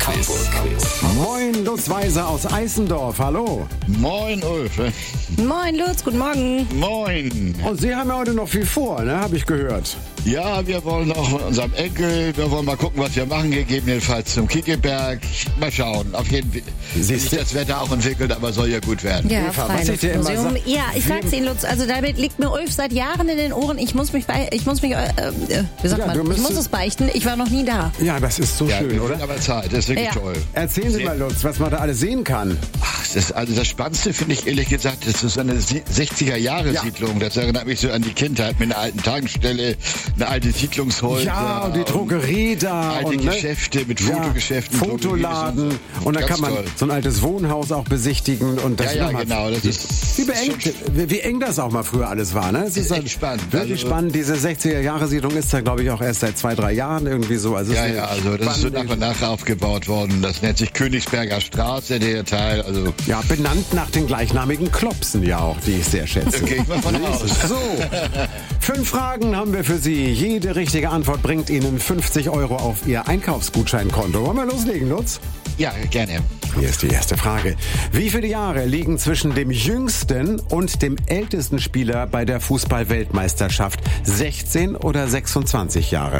Hamburg-Quiz. Moin, Lutz Weiser aus Eisendorf, hallo. Moin, Ulf. Moin, Lutz, guten Morgen. Moin. Und Sie haben ja heute noch viel vor, ne, habe ich gehört. Ja, wir wollen noch mit unserem Enkel, wir wollen mal gucken, was wir machen, gegebenenfalls zum Kickeberg. Mal schauen, auf jeden Fall. Wie sich das Wetter auch entwickelt, aber soll ja gut werden. Ja, Eva, was ich dir immer Freiluftmuseum. sag- Ja, ich sag's Ihnen, Lutz, also damit liegt mir Ulf seit Jahren in den Ohren. Ich muss es beichten, ich war noch nie da. Ja, das ist so Ja, schön, wir oder? sind aber Zeit, das ist wirklich Ja. toll. Erzählen Sie mal, Lutz, was man da alles sehen kann. Ach, das Spannendste finde ich ehrlich gesagt, das ist so eine 60er-Jahre-Siedlung. Das erinnert mich so an die Kindheit mit einer alten Tankstelle, eine alte Siedlungshäuser. Ja, und die Drogerie da. Alte und, Geschäfte mit Fotogeschäften. Fotoladen. Drogerien Und da Ganz kann man toll. so ein altes Wohnhaus auch besichtigen. Und das Ja, nochmal- genau. Das ist Wie eng das auch mal früher alles war, ne? Es Ist halt echt spannend. Wirklich Also- spannend. Diese 60er-Jahre-Siedlung ist da, glaube ich, auch erst seit 2-3 Jahren irgendwie so. Also es Ja, ist ja, eine also das ist so spannende- nach und nach aufgebaut worden. Das nennt sich Königsberger Straße, der Teil. Also Ja, benannt nach den gleichnamigen Klopsen ja auch, die ich sehr schätze. gehe ich mal von aus. So, 5 Fragen haben wir für Sie. Jede richtige Antwort bringt Ihnen 50 € auf Ihr Einkaufsgutscheinkonto. Wollen wir loslegen, Lutz? Ja, gerne. Hier ist die erste Frage. Wie viele Jahre liegen zwischen dem jüngsten und dem ältesten Spieler bei der Fußball-Weltmeisterschaft? 16 oder 26 Jahre?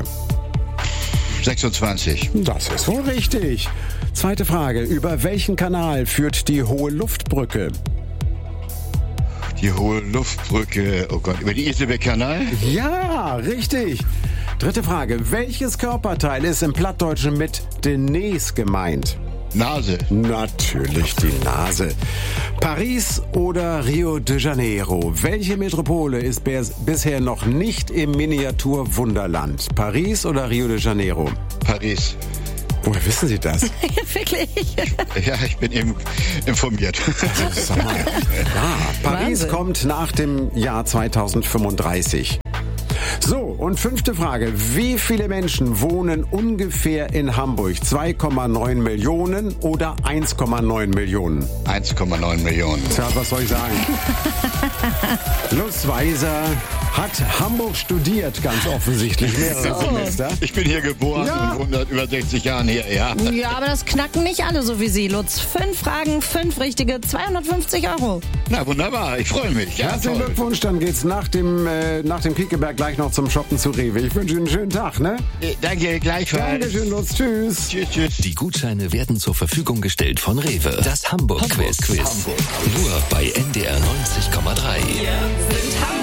26. Das ist wohl richtig. Zweite Frage. Über welchen Kanal führt die Hohe Luftbrücke? Die Hohe Luftbrücke, oh Gott, über die Isebeck-Kanal? Ja, richtig. Dritte Frage. Welches Körperteil ist im Plattdeutschen mit Denes gemeint? Nase. Natürlich die Nase. Paris oder Rio de Janeiro? Welche Metropole ist bisher noch nicht im Miniaturwunderland? Paris oder Rio de Janeiro? Paris. Woher wissen Sie das? Wirklich? Ja, ich bin eben informiert. Sag mal. Ja, Paris Wahnsinn. kommt nach dem Jahr 2035. So, und 5. Frage. Wie viele Menschen wohnen ungefähr in Hamburg? 2,9 Millionen oder 1,9 Millionen? 1,9 Millionen. Tja, was soll ich sagen? Lutz Weiser hat Hamburg studiert, ganz offensichtlich. Mehrere Semester. Ich bin hier geboren Ja. und 100, über 60 Jahren her, ja. Ja, aber das knacken nicht alle so wie Sie, Lutz. 5 Fragen, 5 richtige, 250 €. Na, wunderbar, ich freue mich. Ja, Herzlichen toll. Glückwunsch, dann geht's nach dem Kiekeberg gleich noch zum Shoppen zu Rewe. Ich wünsche Ihnen einen schönen Tag, ne? Danke, gleichfalls. Dankeschön, Lutz. Tschüss. Tschüss, tschüss. Die Gutscheine werden zur Verfügung gestellt von Rewe. Das Hamburg-Quiz. Nur bei NDR 90,3. Sind